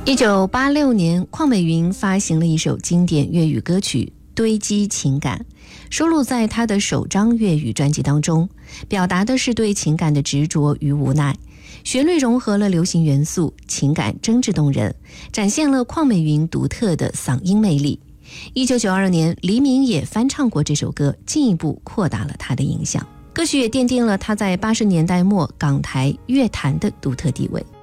1986年，邝美云发行了一首经典粤语歌曲《堆积情感》，收录在她的首张粤语专辑当中，表达的是对情感的执着与无奈。旋律融合了流行元素，情感真挚动人，展现了邝美云独特的嗓音魅力。1992年，黎明也翻唱过这首歌，进一步扩大了她的影响。歌曲也奠定了她在80年代末港台乐坛的独特地位。